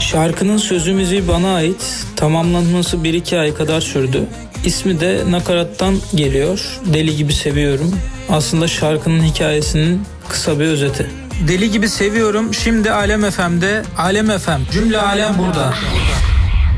Şarkının sözü müziği bana ait. Tamamlanması 1-2 ay kadar sürdü. İsmi de nakarattan geliyor. Deli gibi seviyorum. Aslında şarkının hikayesinin kısa bir özeti. Deli gibi seviyorum. Şimdi Alem FM'de. Alem FM. Cümle alem burada.